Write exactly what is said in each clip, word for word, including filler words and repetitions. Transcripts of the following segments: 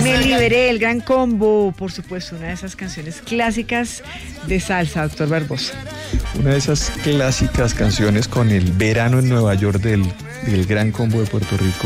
Me liberé, el Gran Combo, por supuesto, una de esas canciones clásicas de salsa, doctor Barbosa. Una de esas clásicas canciones con el verano en Nueva York del, del Gran Combo de Puerto Rico.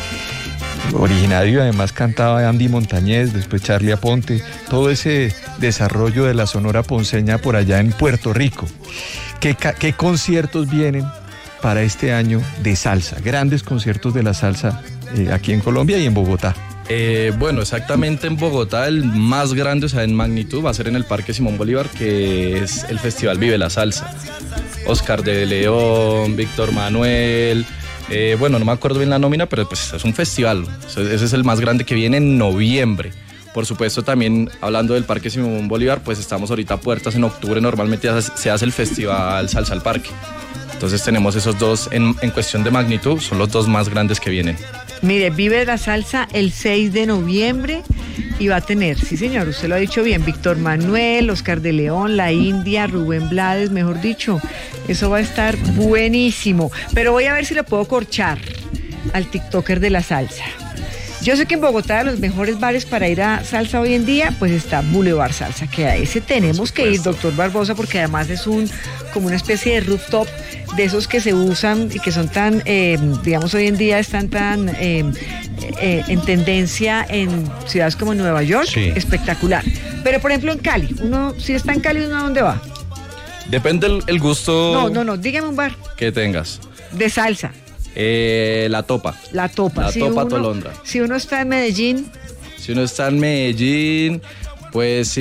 Originario, además cantaba Andy Montañez, después Charlie Aponte, todo ese desarrollo de la Sonora Ponceña por allá en Puerto Rico. ¿Qué, qué conciertos vienen para este año de salsa? Grandes conciertos de la salsa eh, aquí en Colombia y en Bogotá. Eh, bueno, exactamente en Bogotá el más grande, o sea, en magnitud, va a ser en el Parque Simón Bolívar, que es el Festival Vive la Salsa. Oscar de León, Víctor Manuel, eh, bueno, no me acuerdo bien la nómina, pero pues es un festival. Ese es el más grande que viene en noviembre. Por supuesto, también hablando del Parque Simón Bolívar, pues estamos ahorita a puertas en octubre, normalmente se hace el Festival Salsa al Parque. Entonces tenemos esos dos en, en cuestión de magnitud, son los dos más grandes que vienen. Mire, Vive la Salsa el seis de noviembre y va a tener, sí señor, usted lo ha dicho bien, Víctor Manuel, Oscar de León, La India, Rubén Blades, mejor dicho, eso va a estar buenísimo. Pero voy a ver si le puedo corchar al TikToker de la salsa. Yo sé que en Bogotá los mejores bares para ir a salsa hoy en día, pues está Boulevard Salsa, que a ese tenemos que ir, doctor Barbosa, porque además es un como una especie de rooftop de esos que se usan y que son tan, eh, digamos, hoy en día están tan eh, eh, en tendencia en ciudades como Nueva York, sí. Espectacular. Pero, por ejemplo, en Cali, uno, si está en Cali, ¿uno a dónde va? Depende el, el gusto... No, no, no, dígame un bar. Que tengas. De salsa. Eh, la Topa. La Topa. La si Topa uno, Tolondra. Si uno está en Medellín. Si uno está en Medellín, puedes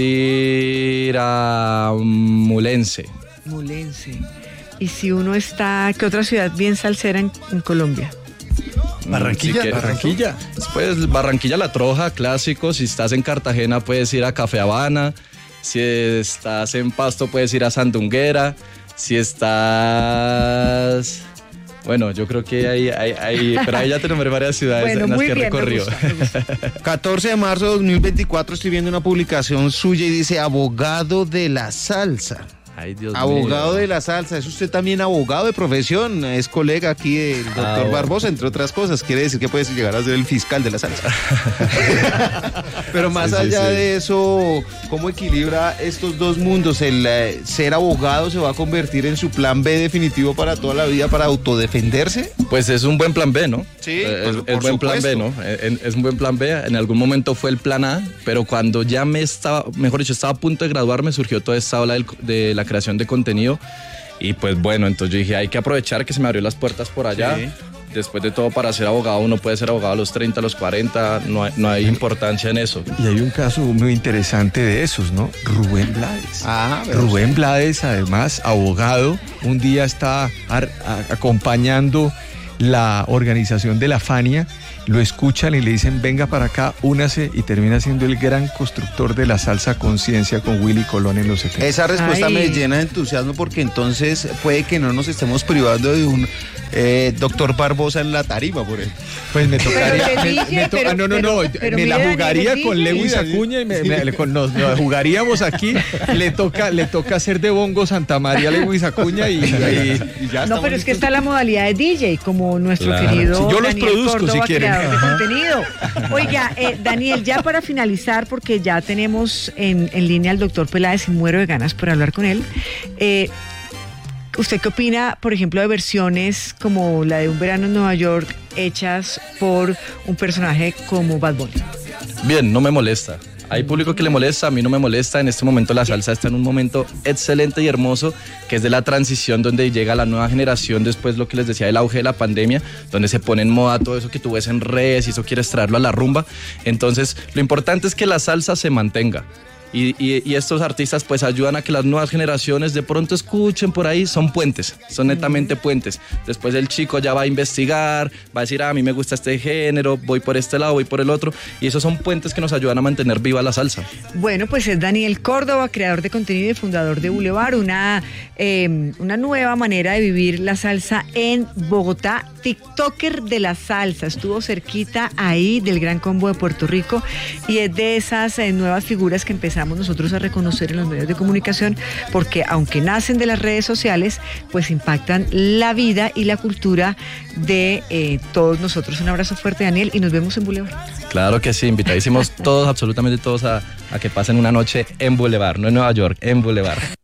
ir a Mulense. Mulense. Y si uno está, ¿qué otra ciudad bien salsera en, en Colombia? Barranquilla. Si Barranquilla. Pues Barranquilla La Troja, clásico. Si estás en Cartagena, puedes ir a Café Habana. Si estás en Pasto, puedes ir a Sandunguera. Si estás... Bueno, yo creo que hay, hay, hay pero ahí ya te nombré varias ciudades bueno, en las que bien, recorrió. Me gusta, me gusta. catorce de marzo de dos mil veinticuatro estoy viendo una publicación suya y dice abogado de la salsa. Ay, Dios abogado mío. de la salsa, es usted también abogado de profesión, es colega aquí del doctor ah, Barbosa, entre otras cosas, quiere decir que puede llegar a ser el fiscal de la salsa. Pero más sí, allá sí, sí. de eso, ¿cómo equilibra estos dos mundos? ¿El eh, ser abogado se va a convertir en su plan B definitivo para toda la vida para autodefenderse? Pues es un buen plan B, ¿no? Sí, es, por, es por buen supuesto. plan B, ¿no? Es, es un buen plan B, en algún momento fue el plan A, pero cuando ya me estaba, mejor dicho, estaba a punto de graduarme, surgió toda esta ola del, de la creación de contenido y pues bueno, entonces yo dije hay que aprovechar que se me abrió las puertas por allá. Sí. Después de todo, para ser abogado uno puede ser abogado a los treinta, a los cuarenta, no hay, no hay importancia en eso. Y hay un caso muy interesante de esos, ¿no? Rubén Blades. Ah, Rubén sí. Blades, además, abogado, un día está ar- a- acompañando la organización de la Fania, lo escuchan y le dicen venga para acá, únase, y termina siendo el gran constructor de la salsa conciencia con Willy Colón en los setenta. Esa respuesta Ay. me llena de entusiasmo porque entonces puede que no nos estemos privando de un eh, doctor Barbosa en la tarima, por ejemplo. Pues me tocaría, Pero me, D J, me to- pero- ah, no, no, no, pero- pero me mira, la Daniel, jugaría el con D J. Lewis Acuña y me, me- con- nos, nos jugaríamos aquí, le toca, le toca hacer de bongo Santa María a Lewis Acuña y, y, y ya No, pero es que está la modalidad de D J, como nuestro Claro. querido Sí, yo los Daniel produzco, Córdoba, si quieren. creador de Ajá. contenido. Oiga, eh, Daniel, ya para finalizar, porque ya tenemos en, en línea al doctor Peláez y muero de ganas por hablar con él, eh, ¿usted qué opina, por ejemplo, de versiones como la de Un Verano en Nueva York hechas por un personaje como Bad Bunny? Bien, no me molesta. Hay público que le molesta, a mí no me molesta. En este momento la salsa está en un momento excelente y hermoso, que es de la transición donde llega la nueva generación después, lo que les decía, del auge de la pandemia, donde se pone en moda todo eso que tú ves en redes y eso quieres traerlo a la rumba. Entonces, lo importante es que la salsa se mantenga. Y, y, y estos artistas pues ayudan a que las nuevas generaciones de pronto escuchen por ahí, son puentes, son netamente puentes. Después el chico ya va a investigar, va a decir, ah, a mí me gusta este género, voy por este lado, voy por el otro, y esos son puentes que nos ayudan a mantener viva la salsa. Bueno, pues es Daniel Córdoba, creador de contenido y fundador de Boulevard, una, eh, una nueva manera de vivir la salsa en Bogotá, TikToker de la salsa, estuvo cerquita ahí del Gran Combo de Puerto Rico y es de esas eh, nuevas figuras que empezaron empezamos nosotros a reconocer en los medios de comunicación, porque aunque nacen de las redes sociales, pues impactan la vida y la cultura de eh, todos nosotros. Un abrazo fuerte, Daniel, y nos vemos en Boulevard. Claro que sí, invitadísimos todos, absolutamente todos, a, a que pasen una noche en Boulevard, no en Nueva York, en Boulevard.